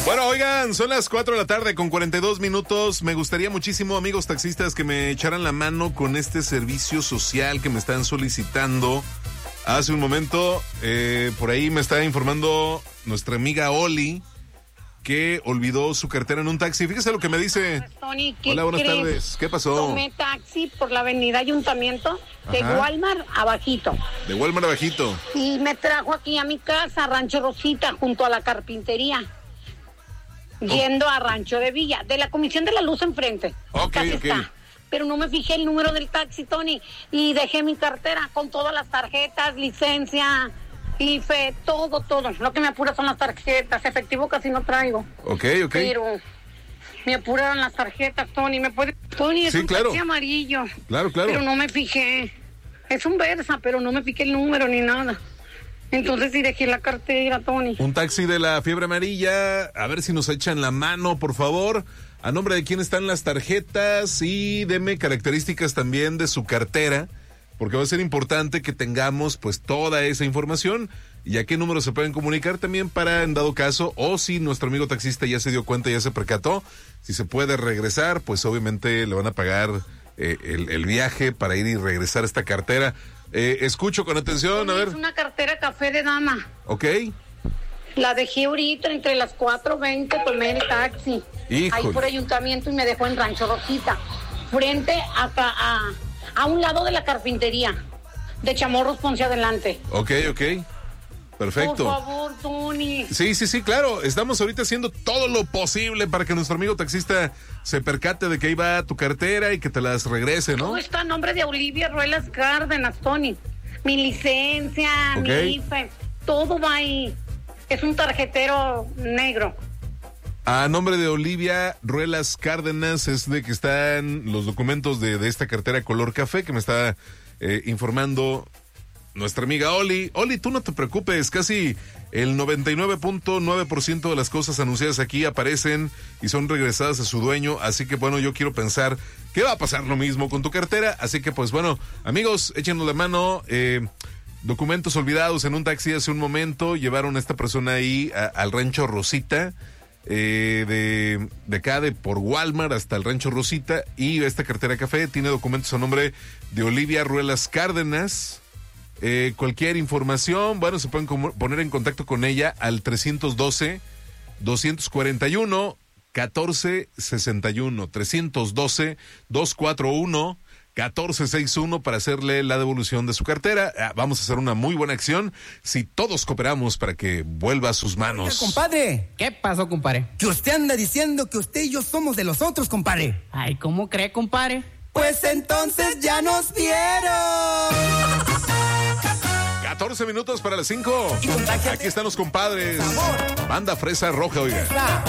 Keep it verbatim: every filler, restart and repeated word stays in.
Bueno, oigan, son las cuatro de la tarde con cuarenta y dos minutos. Me gustaría muchísimo, amigos taxistas, que me echaran la mano con este servicio social que me están solicitando. Hace un momento, eh, por ahí me está informando nuestra amiga Oli que olvidó su cartera en un taxi. Fíjese lo que me dice. Tony, ¿qué Hola, buenas crees? tardes. ¿Qué pasó? Tomé taxi por la avenida Ayuntamiento de Ajá. Walmart abajito. De Walmart abajito. Y me trajo aquí a mi casa, Rancho Rosita, junto a la carpintería. Yendo a Rancho de Villa, de la Comisión de la Luz enfrente. Ok, Casi ok. está. Pero no me fijé el número del taxi, Tony, y dejé mi cartera con todas las tarjetas, licencia, I F E, todo, todo. Lo que me apura son las tarjetas, efectivo casi no traigo. Ok, ok. Pero me apuraron las tarjetas, Tony, me puede... Tony, es Sí, un claro. taxi amarillo. Claro, claro. Pero no me fijé. Es un Versa, pero no me fijé el número ni nada. Entonces sí dejé la cartera, Tony. Un taxi de la fiebre amarilla, a ver si nos echan la mano, por favor. A nombre de quién están las tarjetas y deme características también de su cartera, porque va a ser importante que tengamos pues toda esa información y a qué número se pueden comunicar también para, en dado caso, o si nuestro amigo taxista ya se dio cuenta, ya se percató, si se puede regresar, pues obviamente le van a pagar eh, el, el viaje para ir y regresar esta cartera. Eh, escucho con atención, a ver. Es una cartera café de dama. Ok. La dejé ahorita entre las cuatro veinte, tomé el taxi. Híjole. Ahí por Ayuntamiento y me dejó en Rancho Rosita. Frente acá, a, a un lado de la carpintería. De Chamorros Ponce adelante. Ok, ok. Perfecto. Por favor, Tony. Sí, sí, sí, claro. Estamos ahorita haciendo todo lo posible para que nuestro amigo taxista se percate de que ahí va tu cartera y que te las regrese, ¿no? Todo está a nombre de Olivia Ruelas Cárdenas, Tony. Mi licencia, Ok. mi I F E, todo va ahí. Es un tarjetero negro. A nombre de Olivia Ruelas Cárdenas es de que están los documentos de, de esta cartera color café que me está eh, informando nuestra amiga Oli. Oli, tú no te preocupes, casi el noventa y nueve punto nueve por ciento de las cosas anunciadas aquí aparecen y son regresadas a su dueño, así que bueno, yo quiero pensar que va a pasar lo mismo con tu cartera, así que pues bueno, amigos, échenos la mano. eh, documentos olvidados en un taxi hace un momento, llevaron a esta persona ahí a, al Rancho Rosita, eh, de, de acá de por Walmart hasta el Rancho Rosita, y esta cartera café tiene documentos a nombre de Olivia Ruelas Cárdenas. Eh, cualquier información, bueno, se pueden como, poner en contacto con ella al trescientos doce, doscientos cuarenta y uno, catorce sesenta y uno, trescientos doce, doscientos cuarenta y uno, catorce sesenta y uno para hacerle la devolución de su cartera. Ah, vamos a hacer una muy buena acción si todos cooperamos para que vuelva a sus manos. Oiga, compadre, ¿Qué pasó, compadre? que usted anda diciendo que usted y yo somos de los otros, compadre. Ay, ¿cómo cree, compadre? Pues entonces ya nos vieron. catorce minutos para las cinco. Y contágiate. Aquí están los compadres. Sabor. Banda Fresa Roja, oiga. Esa.